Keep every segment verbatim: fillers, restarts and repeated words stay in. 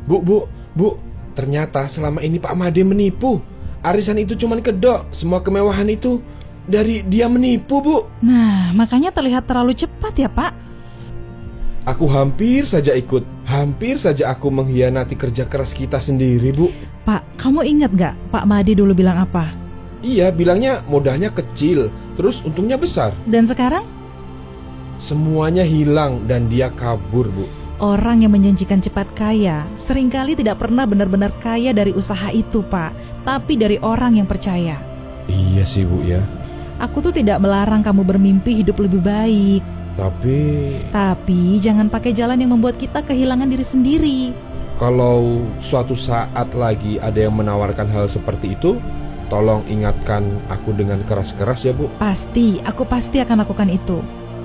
Bu, bu, bu, ternyata selama ini Pak Made menipu. Arisan itu cuman kedok, semua kemewahan itu dari dia menipu, Bu. Nah, makanya terlihat terlalu cepat ya, Pak. Aku hampir saja ikut, hampir saja aku mengkhianati kerja keras kita sendiri, Bu. Pak, kamu ingat gak Pak Made dulu bilang apa? Iya, bilangnya modalnya kecil, terus untungnya besar. Dan sekarang? Semuanya hilang dan dia kabur, Bu. Orang yang menjanjikan cepat kaya seringkali tidak pernah benar-benar kaya dari usaha itu, Pak, tapi dari orang yang percaya. Iya sih, Bu, ya. Aku tuh tidak melarang kamu bermimpi hidup lebih baik. Tapi... Tapi jangan pakai jalan yang membuat kita kehilangan diri sendiri. Kalau suatu saat lagi ada yang menawarkan hal seperti itu, tolong ingatkan aku dengan keras-keras ya, Bu. Pasti, aku pasti akan lakukan itu.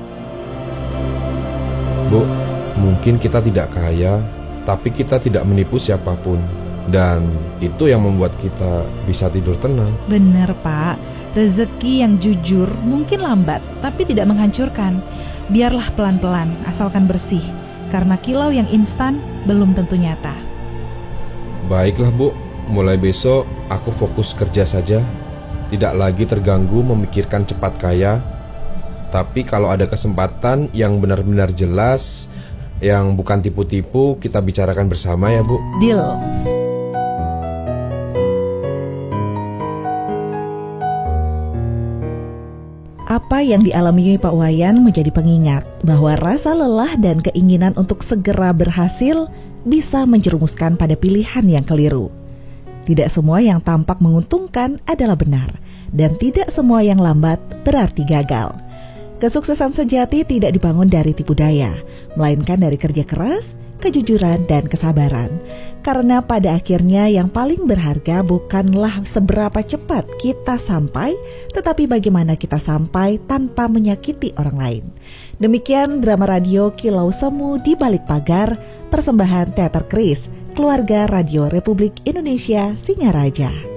Bu, mungkin kita tidak kaya, tapi kita tidak menipu siapapun. Dan itu yang membuat kita bisa tidur tenang. Benar, Pak. Rezeki yang jujur mungkin lambat, tapi tidak menghancurkan. Biarlah pelan-pelan, asalkan bersih. Karena kilau yang instan belum tentu nyata. Baiklah, Bu. Mulai besok aku fokus kerja saja. Tidak lagi terganggu memikirkan cepat kaya. Tapi kalau ada kesempatan yang benar-benar jelas, yang bukan tipu-tipu, kita bicarakan bersama ya, Bu. Deal. Apa yang dialami Pak Wayan menjadi pengingat bahwa rasa lelah dan keinginan untuk segera berhasil bisa menjerumuskan pada pilihan yang keliru. Tidak semua yang tampak menguntungkan adalah benar, dan tidak semua yang lambat berarti gagal. Kesuksesan sejati tidak dibangun dari tipu daya, melainkan dari kerja keras, kejujuran, dan kesabaran. Karena pada akhirnya yang paling berharga bukanlah seberapa cepat kita sampai, tetapi bagaimana kita sampai tanpa menyakiti orang lain. Demikian drama radio Kilau Semu di Balik Pagar, persembahan Teater Kris, Keluarga Radio Republik Indonesia Singaraja.